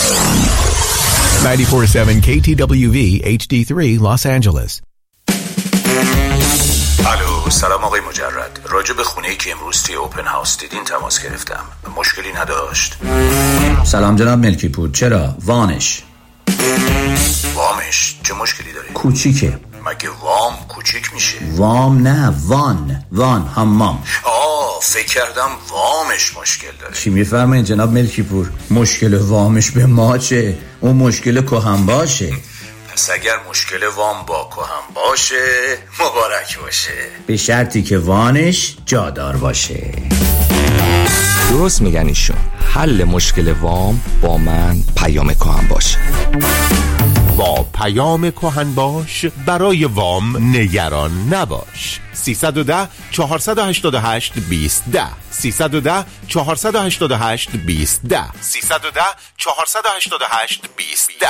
94.7 KTWV HD3 Los Angeles. الو، سلام آقای مجرد. راجع به خونه‌ای که امروز توی اوپن هاوس دیدین تماس گرفتم. مشکلی نداشت؟ سلام جناب ملکی پور. چرا؟ وامش چه مشکلی داره؟ کوچیکه. مگه وام کوچیک میشه؟ وام نه، وان حمام. فکر کردم وامش مشکل داره. چی میفرمایید جناب ملکی پور؟ مشکل وامش به ما چه؟ اون مشکل کهن باشه. پس اگر مشکل وام با کهن باشه مبارک باشه، به شرطی که وانش جادار باشه. درست میگن ایشون. حل مشکل وام با من پیام کهن باشه. با پیام کهن باش برای وام نگران نباش. 310 488 2010 310 488 2010 310 488 2010.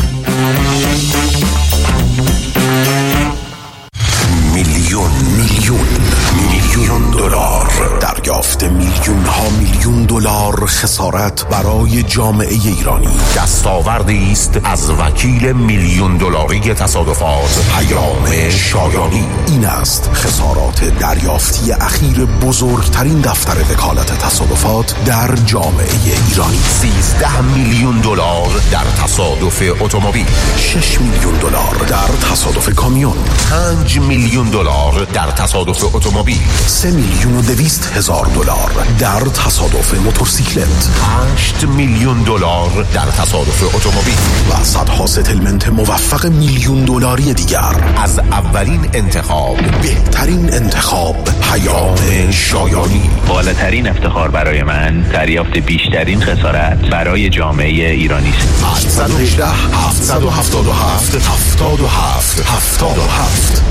میلیون دلار دریافت، میلیون ها میلیون دلار خسارت برای جامعه ایرانی. دستاوردی است از وکیل میلیون دلاری تصادفات پیام شایانی. این است خسارات دریافتی اخیر بزرگترین دفتر وکالت تصادفات در جامعه ایرانی. 13 میلیون دلار در تصادف اتومبیل، 6 میلیون دلار در تصادف کامیون، 5 میلیون دلار در تصادف اتومبیل، 3,200,000 دلار در تصادف موتورسیکلت، 8 میلیون دلار در تصادف اتومبیل و صدها ستلمنت موفق میلیون دلاری دیگر. از اولین انتخاب، بهترین انتخاب، پیام شایانی. بالاترین افتخار برای من دریافت بیشترین خسارت برای جامعه ایرانی است. 818 777 77 77.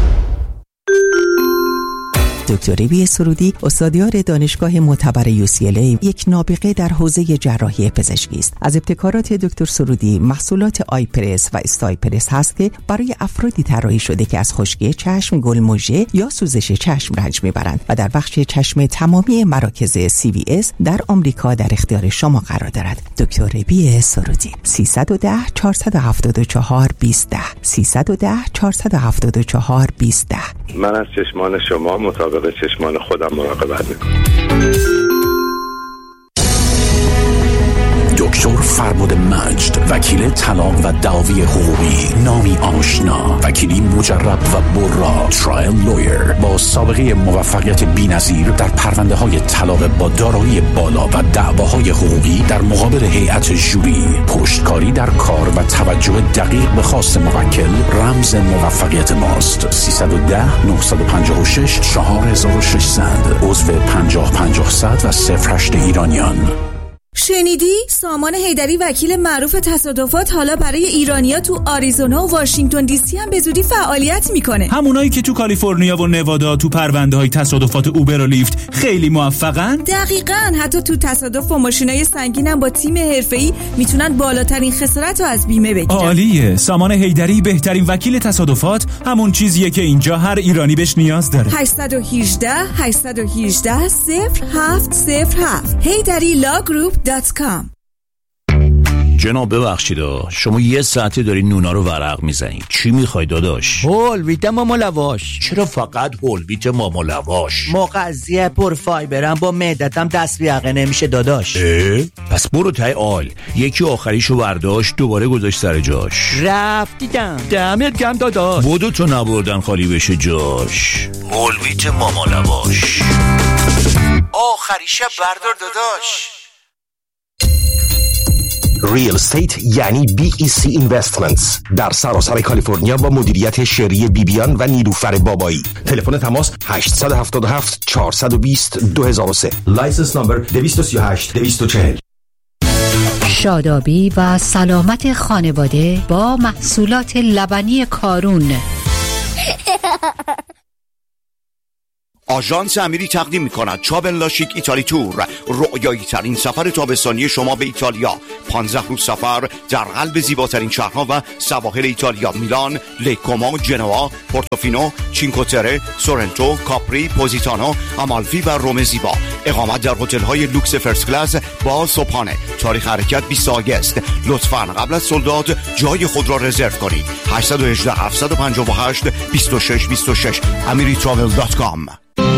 دکتر بی سرودی استادیار دانشگاه معتبر UCLA یک نابغه در حوزه جراحی پزشکی است. از ابتکارات دکتر سرودی محصولات آیپرس و استایپرس هست که برای افرادی طراحی شده که از خشکی چشم، گلمژه یا سوزش چشم رنج میبرند و در بخش چشم تمامی مراکز CVS در آمریکا در اختیار شما قرار دارد. دکتر بی سرودی 310 474 2010 310 474 2010. من از چشمان شما مطابق چشمان خودم مراقبت میکنم. دکتر فربد مجد، وکیل طلاق و دعاوی حقوقی، نامی آشنا، وکیلی مجرب و برا، ترایل لویر با سابقه موفقیت بی‌نظیر در پرونده های طلاق با دارایی بالا و دعواهای حقوقی در مقابل هیئت ژوری، پشتکاری در کار و توجه دقیق به خواست موکل رمز موفقیت ماست. 310 956 4600 عضو 50500 و 08 ایرانیان. شنیدی؟ سامان حیدری وکیل معروف تصادفات حالا برای ایرانیا تو آریزونا و واشنگتن دی سی هم به زودی فعالیت میکنه. همونایی که تو کالیفرنیا و نوادا تو پرونده های تصادفات اوبر و لیفت خیلی موفقن؟ دقیقاً. حتی تو تصادف با ماشینای سنگین هم با تیم حرفه‌ای میتونن بالاترین خسارت رو از بیمه بگیرن. عالیه. سامان حیدری بهترین وکیل تصادفات همون چیزیه که اینجا هر ایرانی بهش نیاز داره. 818 818 0707 HeyDaddyLawGroup.com. جناب ببخشید شما یه ساعته داری نونا رو ورق میزنید. چی میخوای داداش؟ هولویت ماما لواش. چرا فقط هولویت ماما لواش؟ مغذیه پرفایبرم با معدتم دست بیاقه نمیشه داداش. پس برو تای آل. یکی آخریشو برداشت دوباره گذاشت سر جاش. رفتیدم. دمت گرم داداش. بودو تو نبردن خالی بشه جاش. هولویت ماما لواش. آخریشه بردار داداش. ریل استیت یعنی BEC اینوستمنتس در سراسر کالیفرنیا با مدیریت شری بیبیان و نیلوفر بابایی. تلفن تماس 877 420 2003. لایسنس نمبر 238 240. شادابی و سلامت خانواده با محصولات لبنی کارون. آژانس امیری تقدیم می‌کند چابل لاشیک ایتالی تور، رؤیایی ترین سفر تابستانی شما به ایتالیا. 15 روز سفر در قلب زیباترین شهرها و سواحل ایتالیا: میلان، لیکومو، جنوا، پورتوفینو، چینکوتره، سورنتو، کاپری، پوزیتانو، آمالفی و روم زیبا. اقامت در هتل‌های لوکس فرست کلاس با صبحانه. تاریخ حرکت 20 آگوست. لطفاً قبل از سولداد جای خود را رزرو کنید. 818 758 2626 amiritravel.com.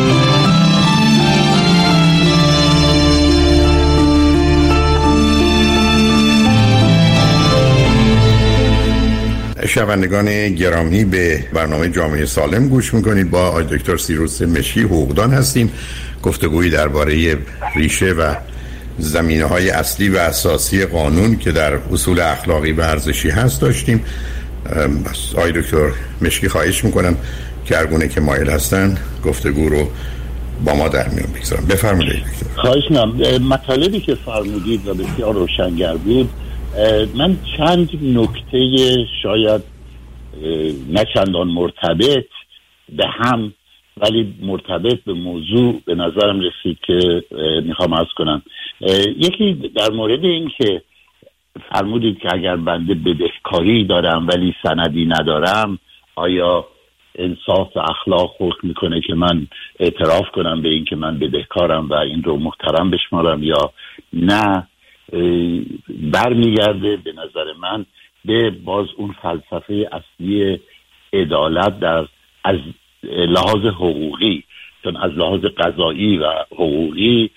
شنوندگان گرامی، به برنامه جامعه سالم گوش میکنید. با آقای دکتر سیروس مشی حقوقدان هستیم. گفتگویی درباره ریشه و زمینه‌های اصلی و اساسی قانون که در اصول اخلاقی و ارزشی هست داشتیم. آقای دکتر مشکی خواهش میکنم که هرگونه که مایل هستن گفتگو رو با ما در میان بگذارم. بفرمایید دکتر. خواهش میکنم. مطالبی که فرمودید و بسیار روشنگر بود. من چند نکته شاید نه چندان مرتبط به هم ولی مرتبط به موضوع به نظرم رسید که میخوام عرض کنم. یکی در مورد این که فرمودید که اگر بنده بدهکاری دارم ولی سندی ندارم، آیا انصاف و اخلاق حکم میکنه که من اعتراف کنم به این که من بدهکارم و این رو محترم بشمارم یا نه؟ برمیگرده به نظر من به باز اون فلسفه اصلی عدالت از لحاظ حقوقی، چون از لحاظ قضایی و حقوقی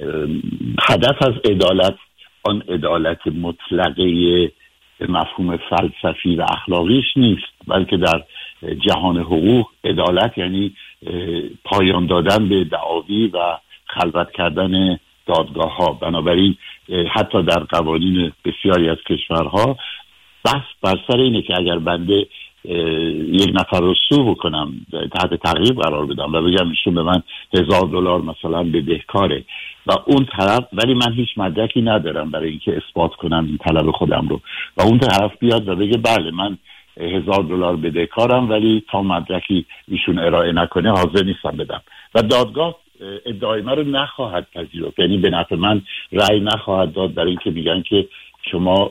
هدف از عدالت آن عدالت مطلقه مفهوم فلسفی و اخلاقیش نیست، بلکه در جهان حقوق عدالت یعنی پایان دادن به دعاوی و خلوت کردن دادگاه ها. بنابراین حتی در قوانین بسیاری از کشورها بحث بر سر اینه که اگر بنده یک نفر رو سو بکنم، تحت تعقیب قرار بدم و بگم ایشون به من $1000 مثلا بدهکاره و اون طرف، ولی من هیچ مدرکی ندارم برای اینکه اثبات کنم این طلب خودم رو، و اون طرف بیاد و بگه بله من $1000 بدهکارم ولی تا مدرکی ایشون ارائه نکنه حاضر نیستم بدم، و دادگاه ادعای من رو نخواهد پذیرفت، یعنی به نفع من رأی نخواهد داد برای اینکه میگن که شما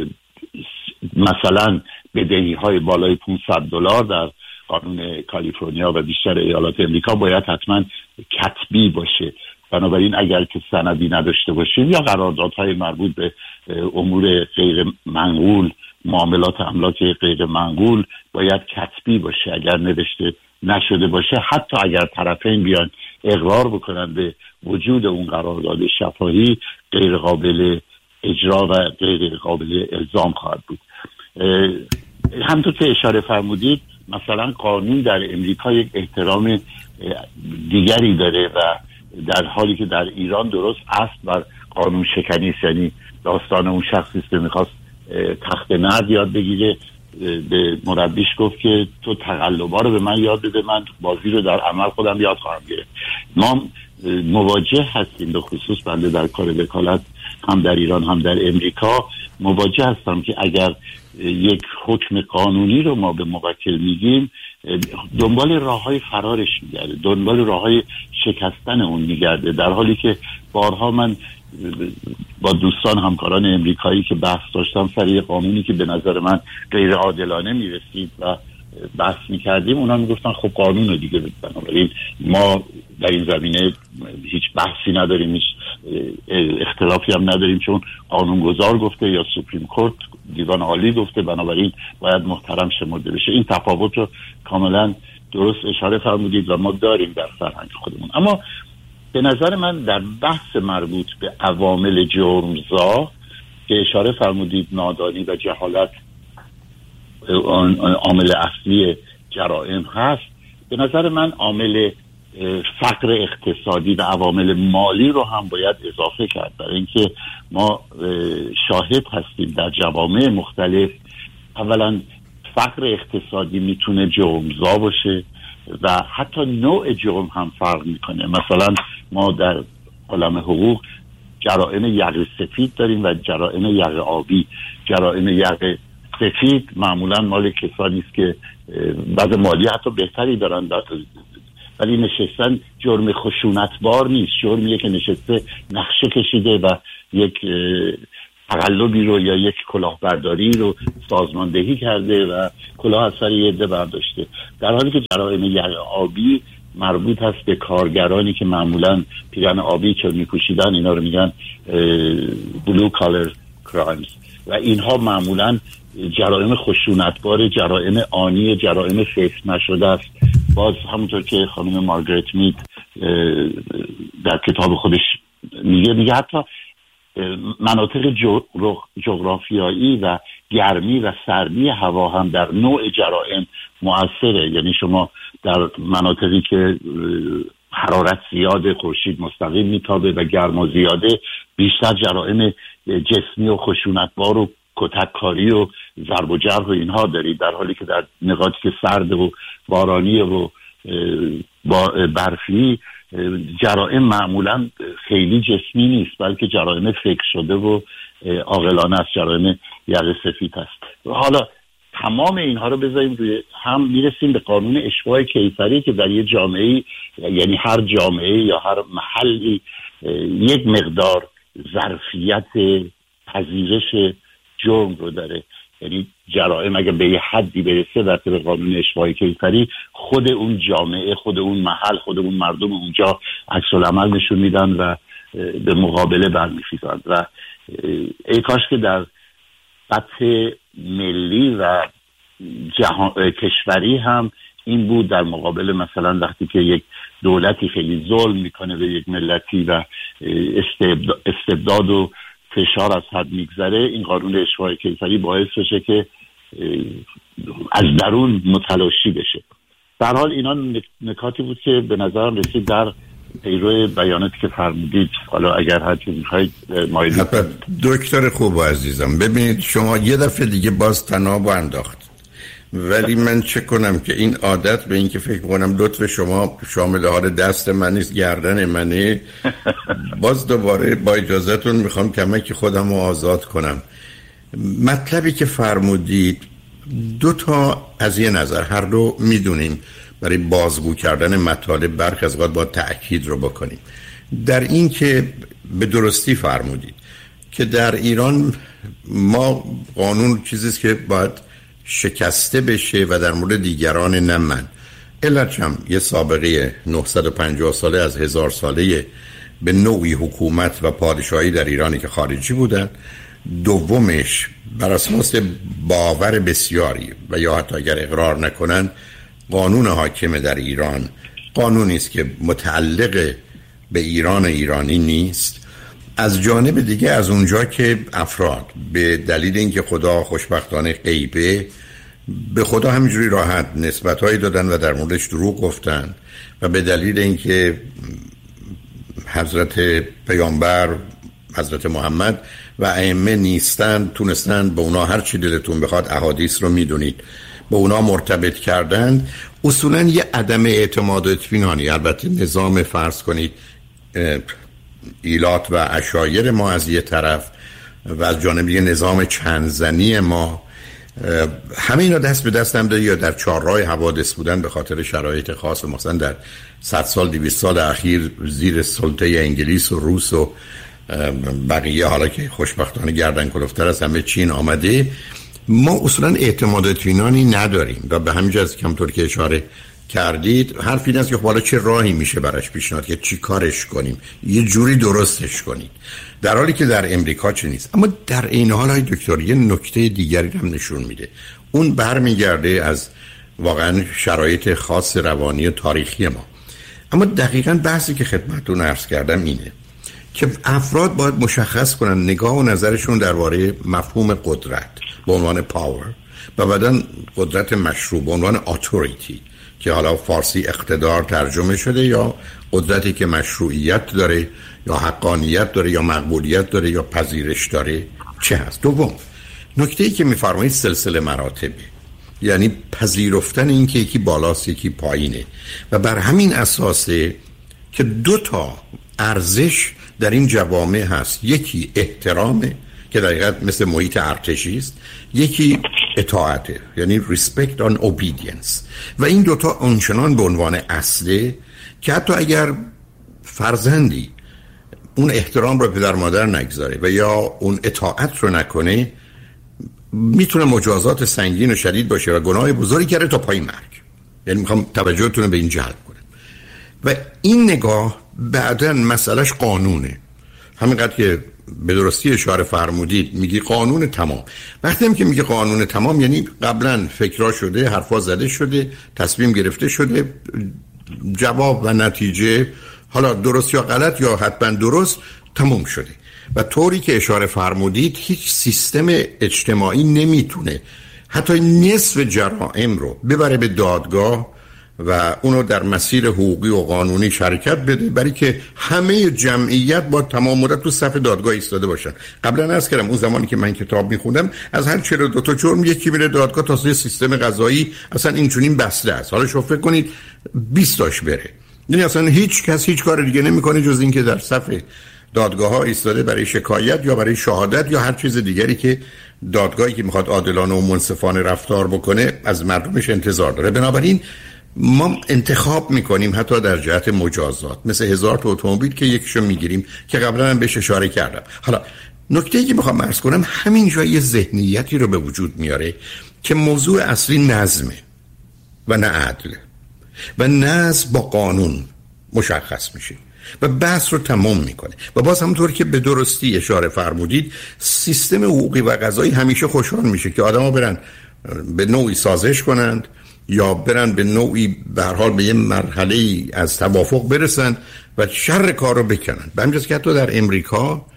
مثلا بدهی های بالای $500 در قانون کالیفرنیا و بیشتر ایالات امریکا باید حتما کتبی باشه. بنابراین اگر که سندی نداشته باشیم یا قراردادهای مربوط به امور غیر منقول، معاملات املاک غیر منقول باید کتبی باشه. اگر نوشته نشده باشه، حتی اگر طرفین بیان اقرار بکنن به وجود اون قرارداد شفاهی، غیر قابل اجرا و غیر قابل الزام خواهد بود. همونطور که اشاره فرمودید، مثلا قانون در امریکا یک احترام دیگری داره و در حالی که در ایران درست اصل بر قانون شکنی است، یعنی داستان اون شخصی است که میخواست تخت نرد یاد بگیره، به مربیش گفت که تو تقلبا رو به من یاد بده، من بازی رو در عمل خودم یاد خواهم گرفت. ما مواجه هستیم، به خصوص بنده در کار وکالت هم در ایران هم در امریکا مواجه هستم که اگر یک حکم قانونی رو ما به موکل میگیم، دنبال راههای فرارش میگرده، دنبال راههای شکستن اون میگرده، در حالی که بارها من با دوستان همکاران امریکایی که بحث داشتم سر یه قانونی که به نظر من غیر عادلانه میرسید و بحث میکردیم، اونا میگفتن خب قانون دیگه، بنابراین ما در این زمینه هیچ بحثی نداریم، هیچ اختلافی هم نداریم، چون قانونگذار گفته یا سوپریم کورت، دیوان عالی گفته، بنابراین باید محترم شمرده بشه. این تفاوت رو کاملا درست اشاره فرمودید و ما داریم در فرهنگ خودمون. اما به نظر من در بحث مربوط به عوامل جرمزا که اشاره فرمودید نادانی و جهالت عامل اصلی جرائم هست، به نظر من عامل فقر اقتصادی و عوامل مالی رو هم باید اضافه کرد، برای اینکه ما شاهد هستیم در جوامع مختلف اولا فقر اقتصادی میتونه جرمزا باشه و حتی نوع جرم هم فرق میکنه. مثلا ما در عالم حقوق جرائم یقه سفید داریم و جرائم یقه آبی. جرائم یقه سفید معمولا مال کسانی است که وضع مالی حتی بهتری دارن، ولی نشستن جرم خشونتبار نیست، جرمیه که نشسته نقشه کشیده و یک تقلبی رو یا یک کلاهبرداری رو سازماندهی کرده و کلاه از سر یه عده برداشته، در حالی که جرایم یقه آبی مربوط هست به کارگرانی که معمولاً پیرن آبی که میپوشیدن، اینا رو میگن بلو کالر کرایمز و اینها معمولاً جرایم خشونتبار، جرایم آنی، جرایم فیس نشده است. باز همونطور که خانم مارگرت مید در کتاب خودش میگه حتی مناطق جغرافیایی و گرمی و سردی هوا هم در نوع جرائم مؤثره. یعنی شما در مناطقی که حرارت زیاده، خورشید مستقیم میتابه و گرما زیاده، بیشتر جرائم جسمی و خشونتبار و کتککاری و ضرب و جرح و اینها دارید، در حالی که در نقاطی که سرد و بارانی و برفی جرائم معمولا خیلی جسمی نیست، بلکه جرائم فکر شده و عاقلانه است، جرائم یقه سفید است. حالا تمام اینها رو بذاریم روی هم، میرسیم به قانون اشباع کیفری که در یه جامعه، یعنی هر جامعه یا هر محلی یک مقدار ظرفیت پذیرش جرم رو داره. یعنی جرائم اگه به یه حدی برسه در طبق قانون اشباع کیفری، خود اون جامعه، خود اون محل، خود اون مردم اونجا عکس العمل نشون میدن و به مقابله برمیخیزن و ای کاش که در سطح ملی و کشوری هم این بود، در مقابل مثلا وقتی که یک دولتی خیلی ظلم میکنه به یک ملتی و استبداد و فشار از حد میگذره، این قانون اشباع کیفری باعث بشه که از درون متلاشی بشه. در حال اینا نکاتی بود که به نظرم رسید در پیرو بیاناتی که فرمودید. حالا اگر هر چیزی می‌خواید مایل دکتر خوب و عزیزم، ببینید شما یه دفعه دیگه باز تناب انداخت، ولی من چه کنم که این عادت به این که فکر کنم لطف شما شامل حال دست من نیست، گردن منه. باز دوباره با اجازهتون میخوام کمکی خودم رو آزاد کنم. مطلبی که فرمودید دو تا از یه نظر، هر دو میدونیم برای بازگو کردن مطالب برخی از اوقات باید تأکید رو بکنیم. در این که به درستی فرمودید که در ایران ما قانون چیزیست که باید شکسته بشه و در مورد دیگران نه من. علت هم یه سابقه 950 ساله از 1000 ساله به نوعی حکومت و پادشاهی در ایرانی که خارجی بودن. دومش بر اساس باور بسیاری و یا حتی اگر اقرار نکنن قانون حاکم در ایران قانونی است که متعلق به ایرانی نیست. از جانب دیگه از اونجا که افراد به دلیل اینکه خدا خوشبختانه غیبه به خدا همینجوری راحت نسبت‌هایی دادن و در موردش دروغ گفتن و به دلیل اینکه حضرت پیامبر، حضرت محمد و ائمه نیستن، تونستن به اونا هر چی دلتون بخواد، احادیث رو میدونید، به اونا مرتبط کردن. اصولاً یه عدم اعتماد و اطمینانی، البته نظام فرض کنید ایلات و عشایر ما از یه طرف و از جانب یه نظام چندزنی ما، همه اینا دست به دست هم داره یا در چهارراه حوادث بودن به خاطر شرایط خاص، مثلا در 100 سال 200 سال اخیر زیر سلطه انگلیس و روس و بقیه، حالا که خوشبختانه گردن کلفتر از همه چین آمده، ما اصولا اعتماد و اطمینانی نداریم و به همین جهت که همونطور که اشاره کردید حرف این است که حالا چه راهی میشه براش پیشنهاد که چی کارش کنیم، یه جوری درستش کنید، در حالی که در امریکا چه نیست. اما در این حال های دکتر یه نکته دیگری هم نشون میده، اون برمیگرده از واقعا شرایط خاص روانی و تاریخی ما. اما دقیقاً بحثی که خدمتتون عرض کردم اینه که افراد باید مشخص کنن نگاه و نظرشون درباره مفهوم قدرت به عنوان پاور و بعداً قدرت مشروع به عنوان اتوریتی که حالا فارسی اقتدار ترجمه شده، یا قدرتی که مشروعیت داره یا حقانیت داره یا مقبولیت داره یا پذیرش داره چه هست. دوم نکته‌ای که می‌فرمایید سلسله مراتبه، یعنی پذیرفتن این که یکی بالاست یکی پایینه و بر همین اساسه که دو تا ارزش در این جوامع هست، یکی احترامه که در حقیقت مثل محیط ارتشی است، یکی اطاعته یعنی respect and obedience و این دوتا آنچنان به عنوان اصله که حتی اگر فرزندی اون احترام رو پدر مادر نگذاره و یا اون اطاعت رو نکنه، میتونه مجازات سنگین و شدید باشه و گناه بزرگی کرده تا پای مرگ. یعنی میخوام توجهتون رو به این جلب کنم. و این نگاه بعداً مسئلهش قانونه. همینقدر که به درستی اشاره فرمودید میگی قانون تمام. وقتی هم که میگه قانون تمام یعنی قبلا فکرها شده، حرفا زده شده، تصمیم گرفته شده، جواب و نتیجه حالا درست یا غلط یا حتما درست تموم شده. و طوری که اشاره فرمودید هیچ سیستم اجتماعی نمیتونه حتی نصف جرائم رو ببره به دادگاه و اونو در مسیر حقوقی و قانونی شرکت بده، برای که همه جمعیت با تمام مدت تو صف دادگاه ایستاده باشن. قبلا عرض کردم اون زمانی که من کتاب میخوندم از هر 42 تا جرم یکی میره دادگاه تا سیستم قضایی اصلا اینچنین بسته است. حالا شما فکر کنید 20 تاش بره، یعنی اصلا هیچ کس هیچ کار دیگه نمیکنه جز این که در صف دادگاه ها ایستاده برای شکایت یا برای شهادت یا هر چیز دیگری که دادگاهی که میخواد عادلانه و منصفانه رفتار بکنه از مردمش انتظار داره. بنابراین ما انتخاب میکنیم حتی در جهت مجازات، مثل 1000 تا اتومبیل که یکیشو میگیریم که قبلا هم بهش اشاره کردم. حالا نکته‌ای که میخوام عرض کنم همین جای یه ذهنیتی رو به وجود میاره که موضوع اصلی نظمه و نه عدل و نظم با قانون مشخص میشه و بحث رو تمام میکنه. و باز همونطور که به درستی اشاره فرمودید سیستم حقوقی و قضایی همیشه خوشحال میشه که آدما برن به نوعی سازش کنند یا برن به نوعی به هر حال به یه مرحله‌ای از توافق برسن و شر کار رو بکنن. به همین جاست که حتی در امریکا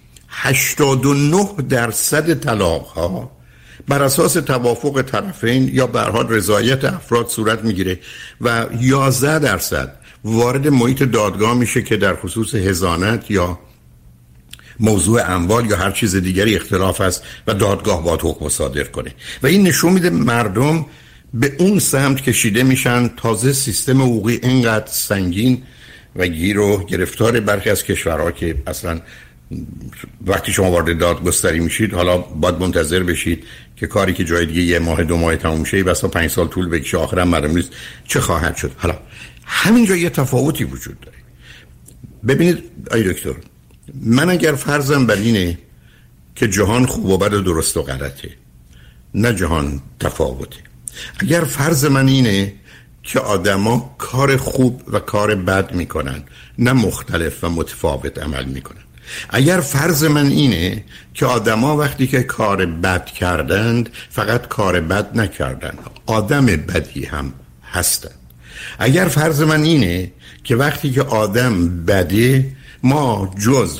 89% طلاق‌ها بر اساس توافق طرفین یا به هر حال رضایت افراد صورت میگیره و 11% وارد محیط دادگاه میشه که در خصوص حضانت یا موضوع اموال یا هر چیز دیگری اختلاف است و دادگاه باید حکم صادر کنه. و این نشون میده مردم به اون سمت کشیده میشن. تازه سیستم حقوقی اینقدر سنگین و گیر و گرفتار برخی از کشورها که اصلا وقتی شما وارد دادگستری میشید حالا باید منتظر بشید که کاری که جای دیگه 1 ماه 2 ماه تموم شه بسا 5 سال طول بکشه، آخرام معلوم نیست چه خواهد شد. حالا همینجا یه تفاوتی وجود داره. ببینید آی دکتر، من اگر فرضم بر اینه که جهان خوب و بد و درست و غلطه، نه جهان تفاوته. اگر فرض من اینه که آدما کار خوب و کار بد میکنن، نه مختلف و متفاوت عمل میکنن. اگر فرض من اینه که آدما وقتی که کار بد کردند فقط کار بد نکردند، آدم بدی هم هستند. اگر فرض من اینه که وقتی که آدم بده ما جز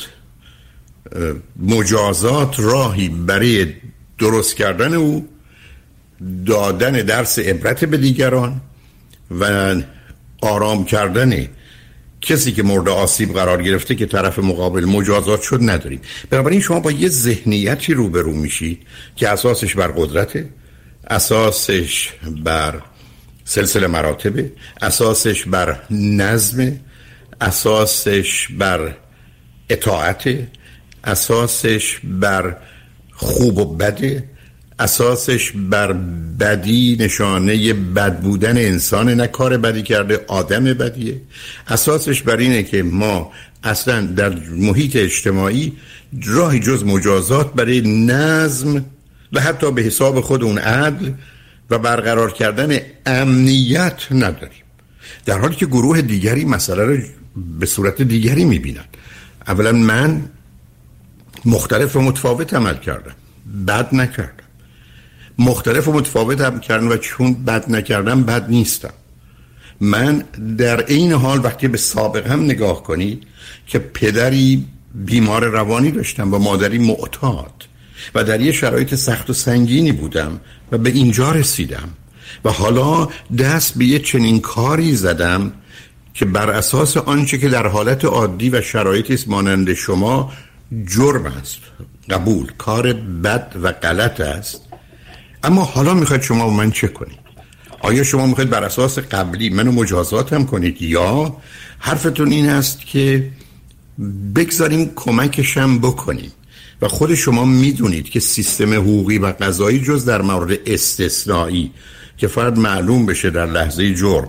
مجازات راهی برای درست کردن او، دادن درس عبرت به دیگران و آرام کردن کسی که مورد آسیب قرار گرفته که طرف مقابل مجازات شد نداریم. بنابراین شما با یه ذهنیتی روبرو میشید که اساسش بر قدرته، اساسش بر سلسله مراتبه، اساسش بر نظم، اساسش بر اطاعته، اساسش بر خوب و بده، اساسش بر بدی نشانه بد بودن انسان، نه کار بدی کرده آدم بدیه. اساسش بر اینه که ما اصلا در محیط اجتماعی راهی جز مجازات برای نظم و حتی به حساب خود اون عدل و برقرار کردن امنیت نداریم، در حالی که گروه دیگری مسئله رو به صورت دیگری میبینن. اولا من مختلف و متفاوت عمل کردم، بد نکردم. مختلف و متفاوت عمل کردم و چون بد نکردم بد نیستم. من در این حال وقتی به سابقم نگاه کنید که پدری بیمار روانی داشتم و مادری معتاد و در یه شرایط سخت و سنگینی بودم و به اینجا رسیدم و حالا دست به یه چنین کاری زدم که بر اساس آنچه که در حالت عادی و شرایطی است مانند شما جرم است، قبول، کار بد و غلط است. اما حالا میخواید شما و من چه کنید؟ آیا شما میخواید بر اساس قبلی منو مجازات هم کنید یا حرفتون این است که بگذاریم کمکشم بکنیم؟ و خود شما میدونید که سیستم حقوقی و قضایی جز در مورد استثنایی که فقط معلوم بشه در لحظه جرم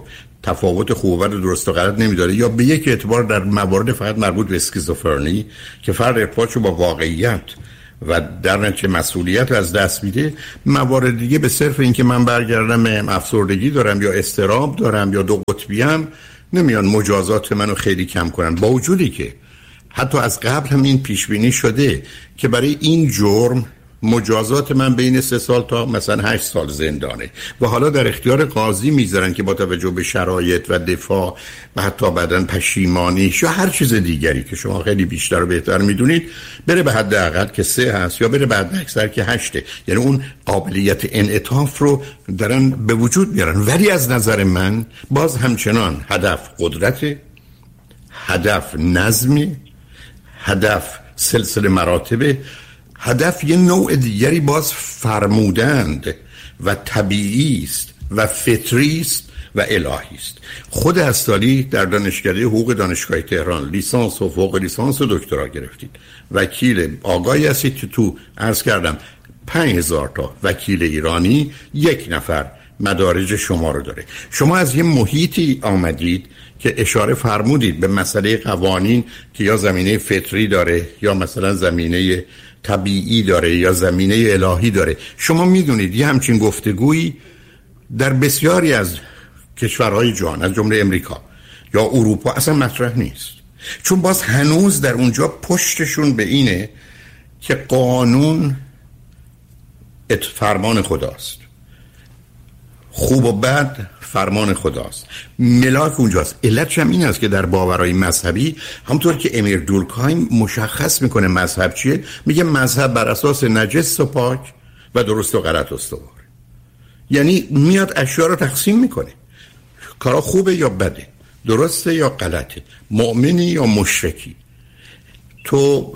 تفاوت خوب و بد و درست و غلط نمیداره، یا به یک اعتبار در موارد فقط مربوط به اسکیزوفرنی که فرد ارتباطشو با واقعیت و در نتیجه مسئولیت رو از دست میده، موارد دیگه به صرف اینکه من برگردم افسردگی دارم یا اضطراب دارم یا دو قطبیم نمیان مجازات منو خیلی کم کنن، با وجودی که حتی از قبل هم این پیش بینی شده که برای این جرم مجازات من بین 3 سال تا مثلا 8 سال زندانه و حالا در اختیار قاضی میذارن که با توجه به شرایط و دفاع و حتی بعداً پشیمانی یا هر چیز دیگری که شما خیلی بیشتر و بهتر میدونید بره به حد اقل که 3 هست یا بره به حد اکثر که 8. یعنی اون قابلیت انعطاف رو دارن به وجود میارن. ولی از نظر من باز همچنان هدف قدرت، هدف نظمی، هدف سلسله مراتب، هدف یه نوع دیگری باز فرمودند و طبیعی است و فطری است و الهی است. خود استالی در دانشکده حقوق دانشگاه تهران لیسانس و فوق لیسانس و دکترا گرفتید. وکیل آگاهی هستید که تو عرض کردم 5000 تا وکیل ایرانی 1 نفر مدارج شما رو داره. شما از یه محیطی آمدید که اشاره فرمودید به مسئله قوانین که یا زمینه فطری داره یا مثلا زمینه طبیعی داره یا زمینه الهی داره. شما میدونید یه همچین گفتگویی در بسیاری از کشورهای جهان از جمله امریکا یا اروپا اصلا مطرح نیست، چون باز هنوز در اونجا پشتشون به اینه که قانون فرمان خداست، خوب و بد فرمان خداست، ملاک اونجاست. علتش هم این است که در باورهای مذهبی همونطور که امیر دورکهایم مشخص میکنه مذهب چیه، میگه مذهب بر اساس نجس و پاک و درست و غلط استوار. یعنی میاد اشیاء رو تقسیم میکنه، کارا خوبه یا بده، درسته یا غلطه، مؤمنی یا مشرکی، تو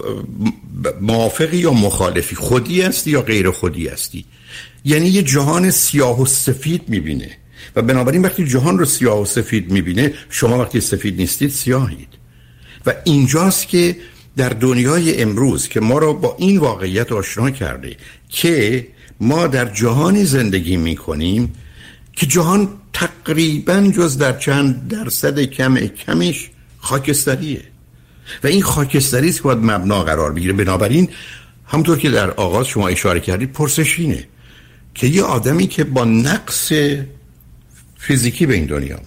موافقی یا مخالفی، خودی هستی یا غیر خودی هستی. یعنی یه جهان سیاه و سفید میبینه و بنابراین وقتی جهان رو سیاه و سفید میبینه، شما وقتی سفید نیستید سیاهید. و اینجاست که در دنیای امروز که ما رو با این واقعیت آشنا کرده که ما در جهانی زندگی میکنیم که جهان تقریبا جز در چند درصد کمش خاکستریه و این خاکستری است که باید مبنا قرار بگیره. بنابراین همونطور که در آغاز شما اشاره کردید، پرسش اینه که یه آدمی که با نقص فیزیکی به این دنیا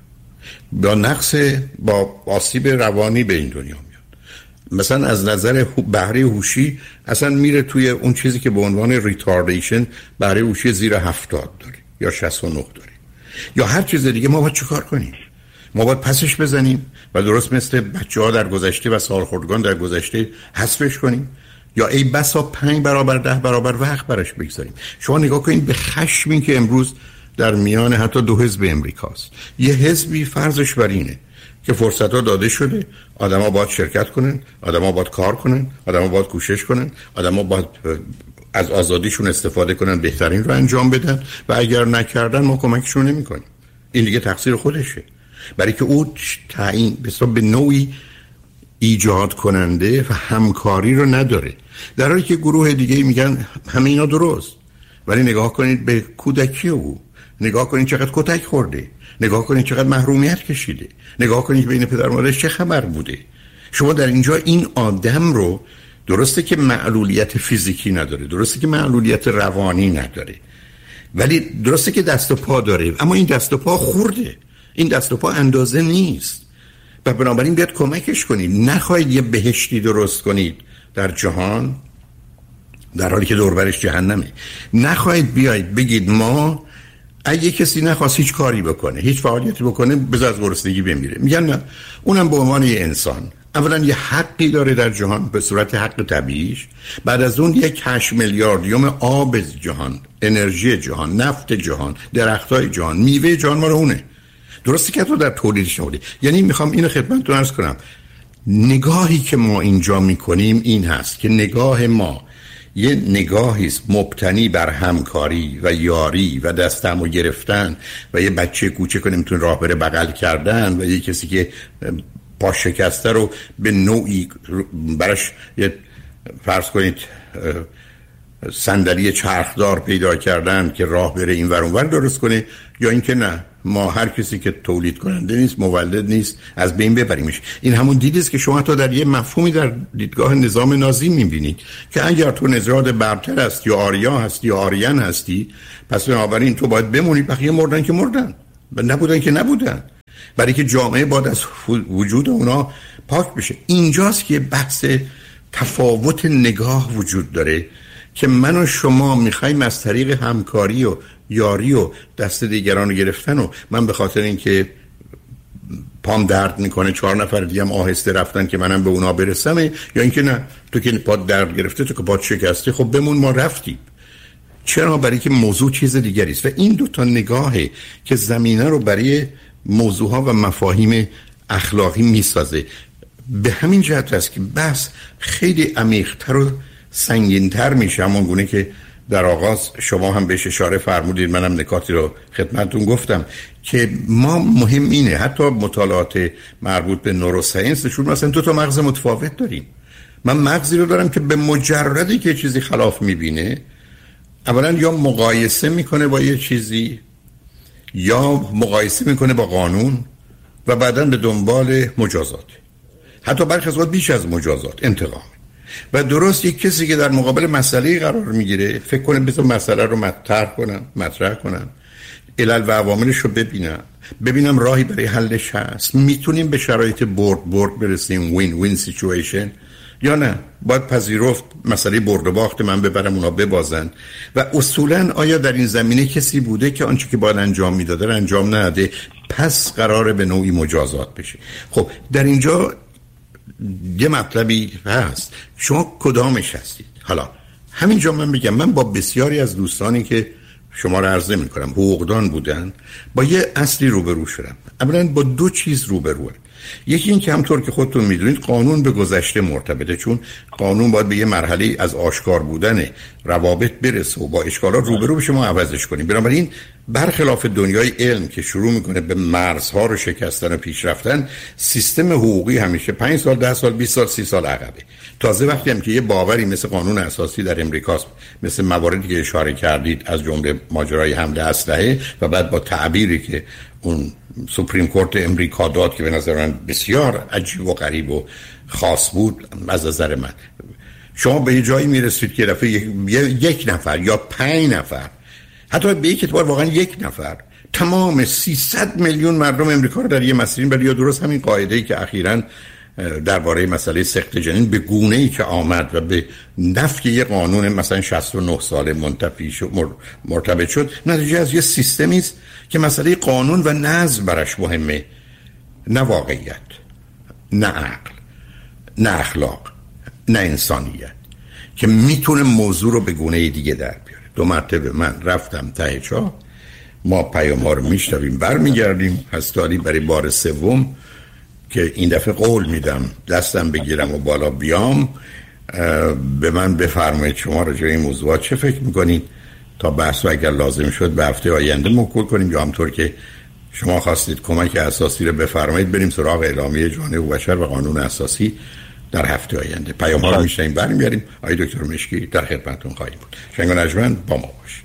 میاد، با آسیب روانی به این دنیا میاد، مثلا از نظر بهره هوشی اصلا میره توی اون چیزی که به عنوان ریتاردیشن بهره هوشی زیر 70 داره یا 69 داره یا هر چیز دیگه، ما باید چیکار کنیم؟ ما باید پسش بزنیم و درست مثل بچه‌ها در گذشته و سالخوردگان در گذشته حذفش کنیم یا ای بسا 5 برابر 10 برابر وقت براش بگذاریم؟ شما نگاه کنید به خشمی که امروز در میان حتی 2 حزب امریکاست. یه حزبی فرضش بر اینه که فرصت‌ها داده شده، آدم‌ها باید شرکت کنن، آدم‌ها باید کار کنن، آدم‌ها باید کوشش کنن، آدم‌ها باید از آزادیشون استفاده کنن، بهترین رو انجام بدن و اگر نکردن ما کمکشون نمی‌کنیم. این دیگه تقصیر خودشه، برای که او تعیین به نوعی ایجاد کننده و همکاری رو نداره، در حالی که گروه دیگه میگن همه اینا درست. ولی نگاه کنید به کودکی او، نگاه کنید چقدر کتک خورده، نگاه کنید چقدر محرومیت کشیده، نگاه کنید بین پدر و مادرش چه خبر بوده. شما در اینجا این آدم رو، درسته که معلولیت فیزیکی نداره، درسته که معلولیت روانی نداره، ولی درسته که دست و پا داره، اما این دست و پا خورده، این دست و پا اندازه نیست و بنابراین بیاد کمکش کنید. نخواهید یه بهشتی درست کنید در جهان در حالی که دوربرش جهنمه. نخواهید بیاید بگید ما اگه کسی نخواست هیچ کاری بکنه، هیچ فعالیتی بکنه، بذار از گرسنگی بمیره. میگن نه، اونم به عنوان یه انسان اولا یه حقی داره در جهان به صورت حق طبیعیش، بعد از اون 8 میلیاردیوم آب جهان، انرژی جهان، نفت جهان، درختای جهان، میوه جهان مال اونه. درسته که تو در تولیدش نبودی. یعنی میخوام اینو خدمتتون عرض کنم، نگاهی که ما اینجا میکنیم این هست که نگاه ما یه نگاهی است مبتنی بر همکاری و یاری و دستمو گرفتن و یه بچه کوچک نمیتونه راه بره بغل کردن و یه کسی که پا شکسته رو به نوعی براش یه فرض کنید صندلی چرخدار پیدا کردن که راه بره این ور اون ور درست کنه، یا اینکه نه ما هر کسی که تولید کننده نیست، مولد نیست، از بین ببریمش. این همون دیدی است که شما تا در یه مفهومی در دیدگاه نظام نازی می‌بینید که اگر تو نژاد برتر است یا آریا هستی یا آریان هستی، پس بنابراین تو باید بمونی، بقیه مردن که مردن و نبودن که نبودن، برای که جامعه باید از وجود اونا پاک بشه. اینجاست که بحث تفاوت نگاه وجود داره که من و شما میخوایم از طریق همکاری و یاری و دست دیگران رو گرفتن و من به خاطر اینکه پام درد میکنه 4 نفر دیگه هم آهسته رفتن که منم به اونا برسم، یا اینکه نه تو که پات درد گرفته، تو که پات شکسته، خب بمون ما رفتیم. چرا؟ برای که موضوع چیز دیگری است و این دو تا نگاهه که زمینه رو برای موضوعها و مفاهیم اخلاقی میسازه. به همین جهت است که بحث خیلی عمیق‌تر و سنگین‌تر میشه، همون گونه که در آغاز شما هم بهش اشاره فرمودید، منم نکاتی رو خدمتتون گفتم که ما مهم اینه، حتی مطالعات مربوط به نوروساینس نشون مثلا 2 تا مغز متفاوت داریم. من مغزی رو دارم که به مجردی که چیزی خلاف میبینه اولا یا مقایسه میکنه با یه چیزی یا مقایسه میکنه با قانون و بعداً به دنبال مجازات، حتی برخی از وقت بیش از مجازات، انتقام. و درست یک کسی که در مقابل مسئله قرار میگیره فکر کنه بذار مسئله رو مطرح کنم، علل و عواملش رو ببینم راهی برای حلش هست، میتونیم به شرایط برد برسیم، وین وین سیچویشن، یا نه باید پذیرفت مسئله برد و باخت من ببرم اونا ببازن. و اصولا آیا در این زمینه کسی بوده که آنچه که باید انجام میداده رو انجام نده، پس قراره به نوعی مجازات بشه. خب در اینجا یه مطلبی هست، شما کدامش هستید؟ حالا همینجا من بگم، من با بسیاری از دوستانی که شما رو عرض میکنم حقوقدان بودن با یه اصلی روبرو شدم. اولا با 2 چیز روبروه. یکی این که همطور که خودتون میدونید قانون به گذشته مرتبطه، چون قانون باید به یه مرحله از آشکار بودن روابط برسه و با اشکالات روبرو بشه ما عوضش کنیم. بنابراین برخلاف دنیای علم که شروع میکنه به مرزها رو شکستن و پیش رفتن، سیستم حقوقی همیشه 5 سال 10 سال 20 سال 30 سال عقبه. تازه وقتی هم که یه باوری مثل قانون اساسی در امریکاست، مثل مواردی که اشاره کردید از جمله ماجرای حمله اسلحه و بعد با تعبیری که اون سوپریم کورت امریکا داد که به نظر من بسیار عجیب و غریب و خاص بود از نظر من، شما به یه جایی میرسید که دفعه یک نفر یا 5 نفر، حتی به یک اعتبار واقعا 1 نفر، تمام 300 میلیون مردم امریکا رو در یه مسیرین برای، یا درست همین قاعده‌ای که اخیراً درباره مسئله سقط جنین به گونه‌ای که آمد و به نفی یه قانون مثلا 69 ساله مرتبط شد، نتیجه از یه سیستمی است که مسئله قانون و نظم برش مهمه، نه واقعیت، نه عقل، نه اخلاق، نه انسانیت، که میتونه موضوع رو به گونه دیگه در بیاره. 2 مرتبه من رفتم ته چاه، ما پیام‌ها رو میشنویم برمیگردیم، هستالی برای بار 3 که این دفعه قول میدم دستم بگیرم و بالا بیام، به من بفرمایید شما راجع به این موضوعات چه فکر میکنید، تا بحث رو اگر لازم شد به هفته آینده موکول کنیم، یا همطور که شما خواستید کمک اساسی رو بفرمایید بریم سراغ اعلامیه جامعه بشر و قانون اساسی در هفته آینده. پیام ها رو میشنیم برمیگردیم. آقای دکتر مشکی در خدمتتون خواهیم بود. شنگ و نجمن با ما باشید.